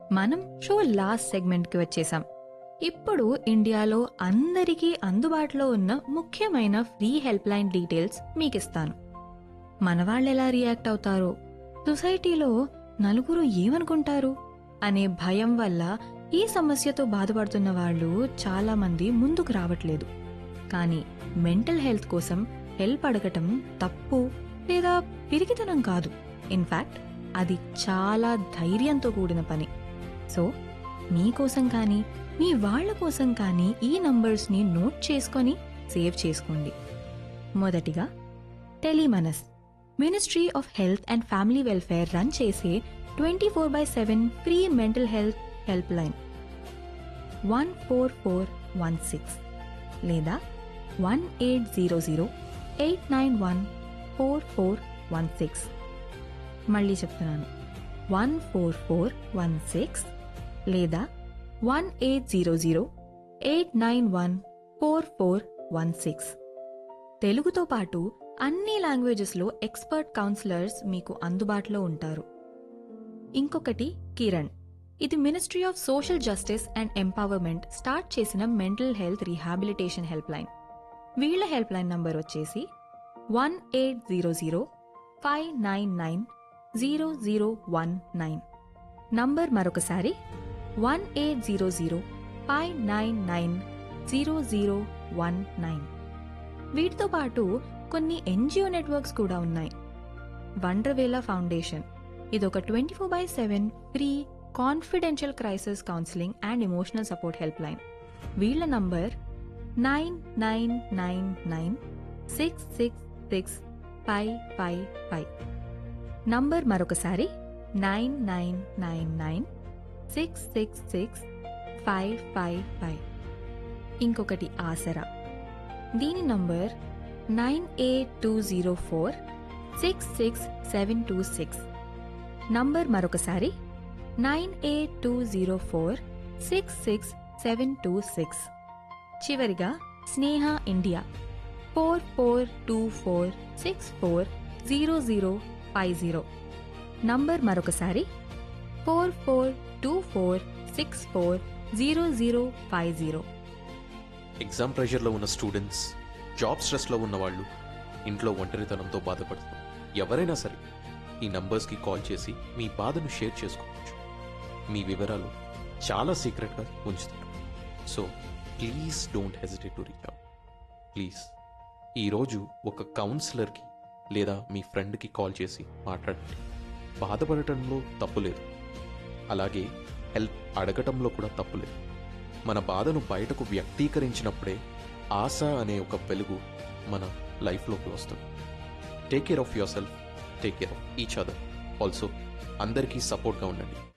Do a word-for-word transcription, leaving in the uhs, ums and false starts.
మనం show last సెగ్మెంట్కి వచ్చేసాం. ఇప్పుడు ఇండియాలో అందరికీ అందుబాటులో ఉన్న ముఖ్యమైన ఫ్రీ హెల్ప్ లైన్ డీటెయిల్స్ మీకిస్తాను. మన వాళ్ళు ఎలా రియాక్ట్ అవుతారో, సొసైటీలో నలుగురు ఏమనుకుంటారు అనే భయం వల్ల ఈ సమస్యతో బాధపడుతున్న వాళ్ళు చాలా మంది ముందుకు రావట్లేదు. కానీ మెంటల్ హెల్త్ కోసం హెల్ప్ అడగటం తప్పు లేదా పిరికితనం కాదు. ఇన్ఫాక్ట్ అది చాలా ధైర్యంతో కూడిన పని. సో మీకోసం కానీ మీ వాళ్ల కోసం కానీ ఈ నంబర్స్ని నోట్ చేసుకొని సేవ్ చేసుకోండి. మొదటిగా Telemanas, ministry of health and family welfare run చేసే twenty four by seven free mental health help line one four four one six లేదా one eight zero zero eight nine one four four one six. మళ్ళీ చెప్తున్నాను, one four four one six లేదా one eight zero zero eight nine one four four one six. తెలుగుతో పాటు అన్ని లాంగ్వేజెస్లో expert counsellors మీకు అందుబాటులో ఉంటారు. ఇంకొకటి కిరణ్, ఇది ministry of social justice and empowerment start చేసిన mental health rehabilitation help line. వీళ్ల హెల్ప్ లైన్ నంబర్ వచ్చేసి one eight zero zero five nine nine zero zero one nine. Number మరొకసారి one eight zero zero five nine nine zero zero one nine. వీటితో పాటు కొన్ని NGO networks కూడా ఉన్నాయి. వండర్వేలా foundation, ఇదొక twenty four by seven free confidential crisis counselling and emotional support help line. వీళ్ల number nine nine nine nine six six six five five five. Number మరొకసారి nine nine nine nine six six six five five five. ఇంకొకటి ఆసరా, దీని number nine eight two zero four six six seven two six. Number మరొకసారి nine eight two zero four six six seven two six. చివరిగా స్నేహ India four four two four six four zero zero five zero. Number మరొకసారి four four two four six four zero zero five zero. Exam ప్రెషర్లో ఉన్న students, job స్ట్రెస్లో ఉన్న వాళ్ళు, ఇంట్లో ఒంటరితనంతో బాధపడుతున్నారు, ఎవరైనా సరే ఈ నంబర్స్కి కాల్ చేసి మీ బాధను షేర్ చేసుకోవచ్చు. మీ వివరాలు చాలా సీక్రెట్గా ఉంచుతారు. So please don't hesitate to reach out. Please ఈరోజు ఒక కౌన్సిలర్కి లేదా మీ ఫ్రెండ్కి కాల్ చేసి మాట్లాడండి. బాధపడటంలో తప్పు లేదు, అలాగే హెల్ప్ అడగటంలో కూడా తప్పు లేదు. మన బాధను బయటకు వ్యక్తీకరించినప్పుడే ఆశ అనే ఒక వెలుగు మన లైఫ్లోకి వస్తుంది. Take care of your self, take care of each other. Also అందరికీ సపోర్ట్గా ఉండండి.